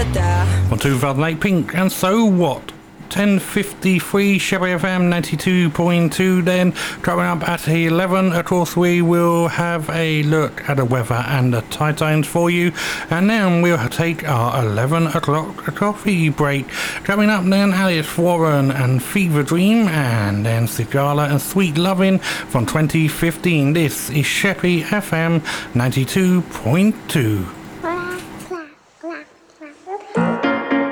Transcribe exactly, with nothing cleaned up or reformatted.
From two thousand eight, Pink and So What. ten fifty-three, Sheppey F M ninety-two point two. Then coming up at eleven, of course, we will have a look at the weather and the tide times for you. And then we'll take our eleven o'clock coffee break. Coming up then, Alice Warren and Fever Dream, and then Sigala and Sweet Lovin' from twenty fifteen. This is Sheppey F M ninety-two point two.